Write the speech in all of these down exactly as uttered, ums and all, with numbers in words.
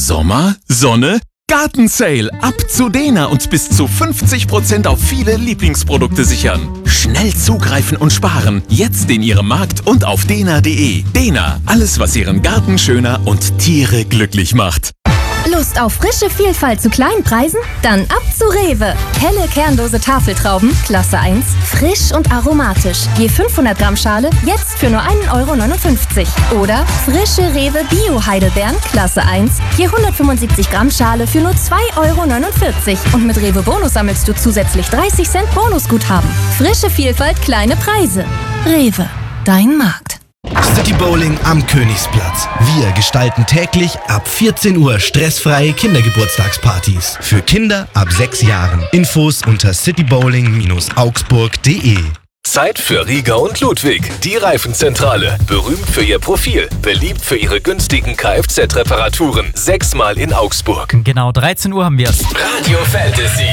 Sommer, Sonne, Gartensale. Ab zu Dena und bis zu fünfzig Prozent auf viele Lieblingsprodukte sichern. Schnell zugreifen und sparen. Jetzt in Ihrem Markt und auf dena punkt de. Dena, alles was Ihren Garten schöner und Tiere glücklich macht. Lust auf frische Vielfalt zu kleinen Preisen? Dann ab zu Rewe. Helle kernlose Tafeltrauben, Klasse eins, frisch und aromatisch. Je fünfhundert Gramm Schale, jetzt für nur ein Euro neunundfünfzig. Oder frische Rewe Bio-Heidelbeeren, Klasse eins, je hundertfünfundsiebzig Gramm Schale für nur zwei Euro neunundvierzig. Und mit Rewe Bonus sammelst du zusätzlich dreißig Cent Bonusguthaben. Frische Vielfalt, kleine Preise. Rewe, dein Markt. City Bowling am Königsplatz. Wir gestalten täglich ab vierzehn Uhr stressfreie Kindergeburtstagspartys. Für Kinder ab sechs Jahren. Infos unter citybowling augsburg punkt de. Zeit für Rieger und Ludwig, die Reifenzentrale. Berühmt für ihr Profil, beliebt für ihre günstigen Kfz-Reparaturen. Sechsmal in Augsburg. Genau, dreizehn Uhr haben wir es. Radio Fantasy.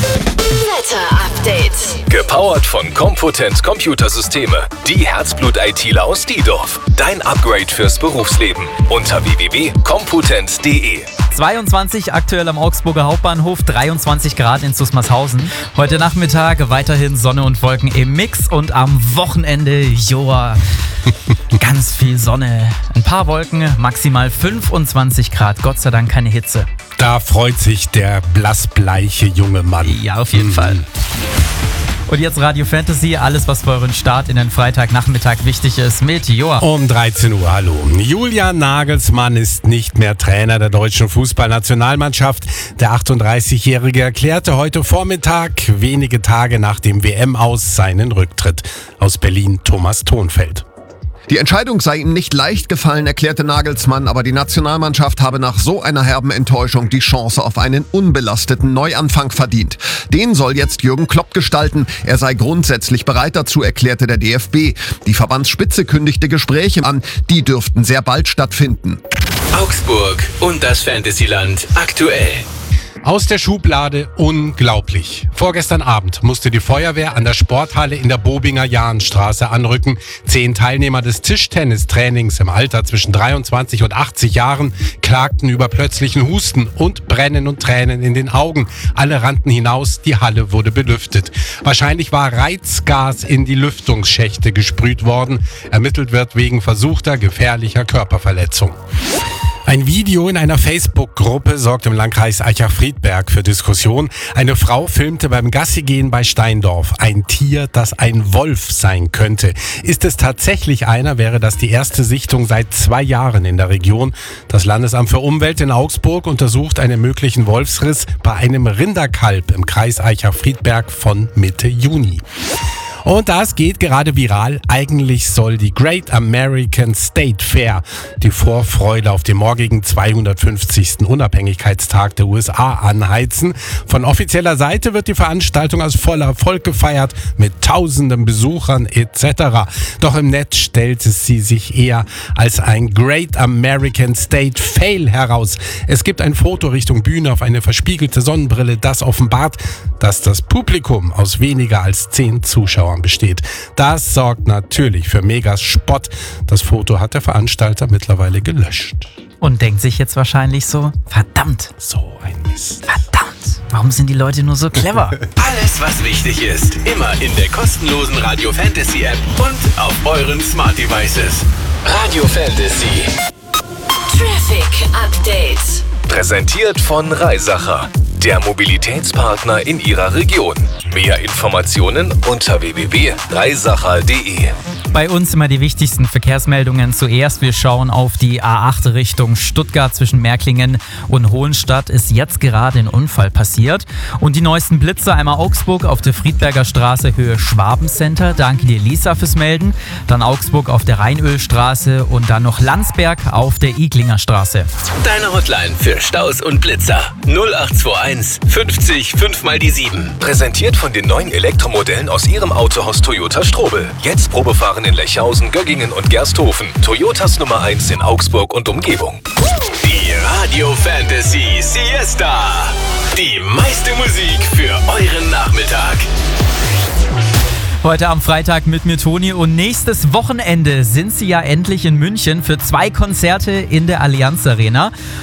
Wetter-Update. Gepowert von Compotent Computersysteme. Die Herzblut-ITler aus Diedorf. Dein Upgrade fürs Berufsleben. Unter w w w punkt compotent punkt de. zweiundzwanzig aktuell am Augsburger Hauptbahnhof, dreiundzwanzig Grad in Susmarshausen. Heute Nachmittag weiterhin Sonne und Wolken im Mix und am Wochenende, joa, ganz viel Sonne. Ein paar Wolken, maximal fünfundzwanzig Grad, Gott sei Dank keine Hitze. Da freut sich der blassbleiche junge Mann. Ja, auf jeden mhm. Fall. Und jetzt Radio Fantasy, alles was für euren Start in den Freitagnachmittag wichtig ist mit Joa. Um dreizehn Uhr, hallo. Julian Nagelsmann ist nicht mehr Trainer der deutschen Fußballnationalmannschaft. Der achtunddreißigjährige erklärte heute Vormittag, wenige Tage nach dem W M-Aus, seinen Rücktritt. Aus Berlin Thomas Thonfeld. Die Entscheidung sei ihm nicht leicht gefallen, erklärte Nagelsmann, aber die Nationalmannschaft habe nach so einer herben Enttäuschung die Chance auf einen unbelasteten Neuanfang verdient. Den soll jetzt Jürgen Klopp gestalten. Er sei grundsätzlich bereit dazu, erklärte der D F B. Die Verbandsspitze kündigte Gespräche an. Die dürften sehr bald stattfinden. Augsburg und das Fantasyland aktuell. Aus der Schublade unglaublich. Vorgestern Abend musste die Feuerwehr an der Sporthalle in der Bobinger Jahnstraße anrücken. Zehn Teilnehmer des Tischtennistrainings im Alter zwischen dreiundzwanzig und achtzig Jahren klagten über plötzlichen Husten und Brennen und Tränen in den Augen. Alle rannten hinaus, die Halle wurde belüftet. Wahrscheinlich war Reizgas in die Lüftungsschächte gesprüht worden. Ermittelt wird wegen versuchter gefährlicher Körperverletzung. Ein Video in einer Facebook-Gruppe sorgt im Landkreis Aicha-Friedberg für Diskussion. Eine Frau filmte beim Gassigehen bei Steindorf ein Tier, das ein Wolf sein könnte. Ist es tatsächlich einer, wäre das die erste Sichtung seit zwei Jahren in der Region. Das Landesamt für Umwelt in Augsburg untersucht einen möglichen Wolfsriss bei einem Rinderkalb im Kreis Aicha-Friedberg von Mitte Juni. Und das geht gerade viral. Eigentlich soll die Great American State Fair die Vorfreude auf den morgigen zweihundertfünfzigsten Unabhängigkeitstag der U S A anheizen. Von offizieller Seite wird die Veranstaltung als voller Erfolg gefeiert, mit tausenden Besuchern et cetera. Doch im Netz stellt es sie sich eher als ein Great American State Fail heraus. Es gibt ein Foto Richtung Bühne auf eine verspiegelte Sonnenbrille, das offenbart, dass das Publikum aus weniger als zehn Zuschauern besteht. Das sorgt natürlich für Megas Spott. Das Foto hat der Veranstalter mittlerweile gelöscht. Und denkt sich jetzt wahrscheinlich so, verdammt. So ein Mist. Verdammt. Warum sind die Leute nur so clever? Alles, was wichtig ist, immer in der kostenlosen Radio Fantasy App und auf euren Smart Devices. Radio Fantasy. Traffic Update. Präsentiert von Reisacher, der Mobilitätspartner in Ihrer Region. Mehr Informationen unter w w w punkt reisacher punkt de. Bei uns immer die wichtigsten Verkehrsmeldungen zuerst. Wir schauen auf die A acht Richtung Stuttgart zwischen Märklingen und Hohenstadt. Ist jetzt gerade ein Unfall passiert. Und die neuesten Blitze einmal Augsburg auf der Friedberger Straße Höhe Schwabencenter. Danke dir, Lisa, fürs Melden. Dann Augsburg auf der Rheinölstraße und dann noch Landsberg auf der Iglinger Straße. Deine Hotline für Staus und Blitzer null acht zwei eins fünfzig fünf mal die sieben. Präsentiert von den neuen Elektromodellen aus Ihrem Autohaus Toyota Strobel. Jetzt Probefahren in Lechhausen, Göggingen und Gersthofen. Toyotas Nummer eins in Augsburg und Umgebung. Die Radio Fantasy Siesta. Die meiste Musik für euren Nachmittag. Heute am Freitag mit mir, Toni, und nächstes Wochenende sind sie ja endlich in München für zwei Konzerte in der Allianz Arena.